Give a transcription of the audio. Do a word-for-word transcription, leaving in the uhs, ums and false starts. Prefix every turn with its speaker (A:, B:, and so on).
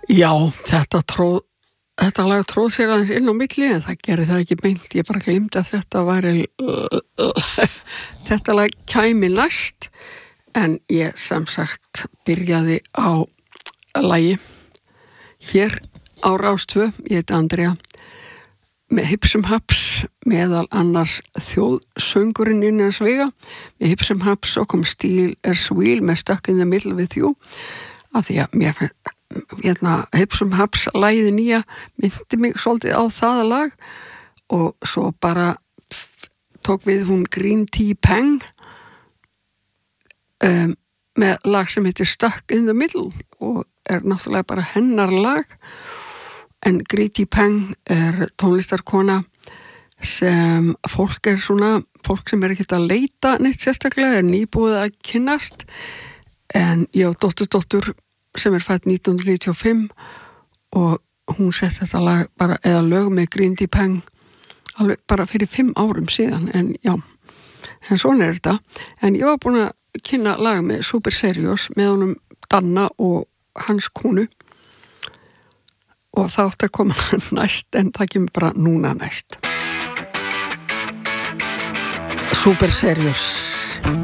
A: Já, þetta tróð Þetta lag tróð sér aðeins inn á milli en það gerði það ekki beint, ég bara gleymdi að þetta væri þetta lag kæmi næst en ég sem sagt byrjaði á lagi hér á Rás tvö, ég heiti Andrea með Hipsum Haps meðal annars þjóðsöngurinn Innan Svega með Hipsum Haps og kom Steel as Wheel með Stuck in the Middle with You af því að mér fannst hérna, Hipsum Haps lagið nýja myndi mig svolítið á það lag og svo bara tók við hún Green Tea Peng um, með lag sem heitir Stuck in the Middle og er náttúrulega bara hennar lag en Green Tea Peng er tónlistarkona sem fólk er svona fólk sem er ekkert að leita neitt sérstaklega er nýbúið að kynnast en ég og dóttur dóttur sem er fætt nítján hundruð níutíu og fimm og hún sett þetta lag bara eða lög með Green Tea Peng alveg bara fyrir fimm árum síðan en já, en svona er þetta en ég var búin að kynna lag með Super Serious með honum Danna og hans konu og það átti að koma næst en það kemur bara núna næst Super Serious